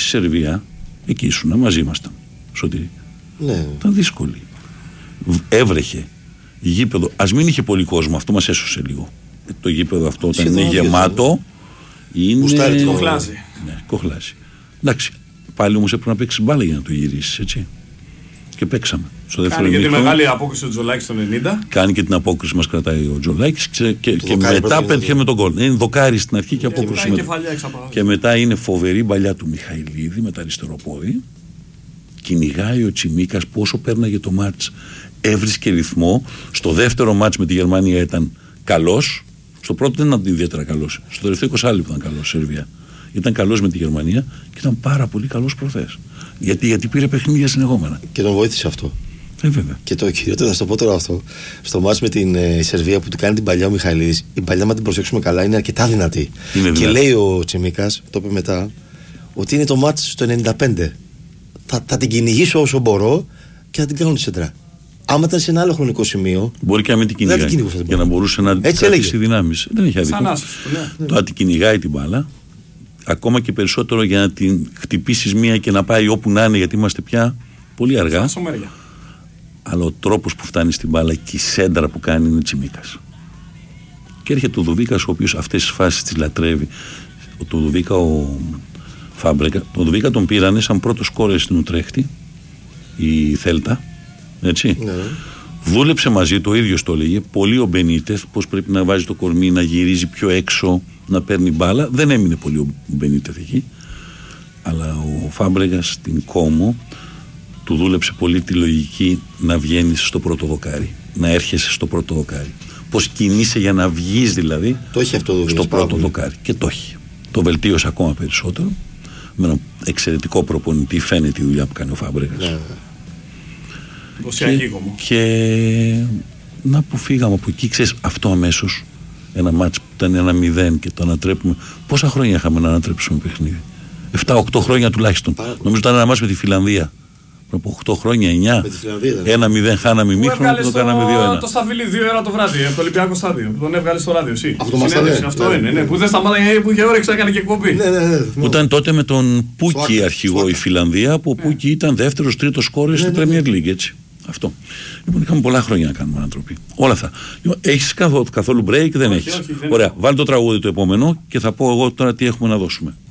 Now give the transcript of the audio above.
Σερβία, εκεί ήσουν, μαζί ήμασταν. Σωτήρη. Ναι. Ήταν δύσκολη. Έβρεχε. Γήπεδο. Ας μην είχε πολύ κόσμο, αυτό μας έσωσε λίγο. Το γήπεδο αυτό όταν είναι γεμάτο. Είναι. Κοχλάζει. Ναι, κοχλάζει. Εντάξει. Πάλι όμως έπρεπε να παίξει μπάλα για να το γυρίσεις, έτσι. Και παίξαμε. Κάνει και τη μεγάλη απόκριση ο Τζολάκης στο 90. Κάνει και την απόκριση, μας κρατάει ο Τζολάκης και μετά πέτυχε με τον γκολ. Είναι δοκάρι στην αρχή και απόκριση μετά. Και μετά είναι φοβερή μπαλιά του Μιχαηλίδη με τα αριστερό πόδι. Κυνηγάει ο Τσιμίκας που όσο πέρναγε το μάτς έβρισκε ρυθμό. Στο δεύτερο μάτς με τη Γερμανία ήταν καλός. Στο πρώτο δεν ήταν ιδιαίτερα καλός. Στο τελευταίο 20 λεπτό ήταν καλός Σερβία. Ήταν καλός με τη Γερμανία και ήταν πάρα πολύ καλός προχθές. Γιατί πήρε παιχνίδια συνεχόμενα. Και τον βοήθησε αυτό. Βέβαια. Και το κυριότερο, θα σου το πω τώρα αυτό. Στο μάτς με την Σερβία που του κάνει την παλιά ο Μιχαηλίδης, η παλιά, αν την προσέξουμε καλά, είναι αρκετά δυνατή. Και λέει ο Τσιμίκας, το είπε μετά, ότι είναι το μάτς στο 95. Θα την κυνηγήσω όσο μπορώ και θα την κάνω τη σεντρά. Άμα ήταν σε ένα άλλο χρονικό σημείο. Μπορεί και να μην την κυνηγάει. Για να μπορούσε να κρατήσει δυνάμεις. Δεν έχει αδίκιο. Τώρα την κυνηγάει την μπάλα. Ακόμα και περισσότερο για να την χτυπήσεις μία και να πάει όπου να είναι, γιατί είμαστε πια πολύ αργά. Αλλά ο τρόπος που φτάνει στην μπάλα και η σέντρα που κάνει είναι Τσιμίκας. Και έρχεται ο Δουδίκας, ο οποίος αυτές τις φάσεις τις λατρεύει. Το Δουδίκα, ο Φάμπρεκα. Το Δουδίκα τον πήρανε σαν πρώτο σκόρερ στην Ουτρέχτη, η Θέλτα. Έτσι. Ναι. Δούλεψε μαζί, το ίδιο το έλεγε. Πολύ ο Μπενίτεθ, πώς πρέπει να βάζει το κορμί, να γυρίζει πιο έξω, να παίρνει μπάλα. Δεν έμεινε πολύ ο Μπενίτεθ εκεί. Αλλά ο Φάμπρεγας στην Κόμο του δούλεψε πολύ τη λογική να βγαίνεις στο πρώτο δοκάρι. Να έρχεσαι στο πρώτο δοκάρι. Πώς κινείσαι για να βγεις δηλαδή το έχει αυτό στο πρώτο δοκάρι. Και το έχει. Το βελτίωσε ακόμα περισσότερο. Με έναν εξαιρετικό προπονητή φαίνεται η δουλειά που κάνει ο Φάμπρεγας. Ναι. Και να που φύγαμε από εκεί, ξέρεις, αυτό αμέσως ένα μάτς που ήταν 1-0 και το ανατρέπουμε. Πόσα χρόνια είχαμε να ανατρέψουμε παιχνίδι? 7-8 χρόνια τουλάχιστον. Νομίζω ήταν ένα μάτς με τη Φιλανδία. Από 8 χρόνια, 9. 1-0 χάναμε ημίχρονο και το κάναμε 2-1. Το Σταφύλι 2-1 το βράδυ από το Ολυμπιακό στάδιο. Τον έβγαλε στο ράδιο, εσύ. Αυτό είναι. Ναι. Που δεν σταμάταγε, που είχε όρεξη, έκανε και εκπομπή. Που ήταν τότε με τον Πούκι αρχηγό η Φιλανδία, που ο Πούκι ήταν δεύτερος, τρίτος σκόρερ στην Premier League, έτσι. Αυτό. Λοιπόν, είχαμε πολλά χρόνια να κάνουμε ανατροπή. Όλα αυτά. Λοιπόν, έχεις καθόλου break? Δεν έχεις. Ωραία. Βάλει το τραγούδι το επόμενο και θα πω εγώ τώρα τι έχουμε να δώσουμε.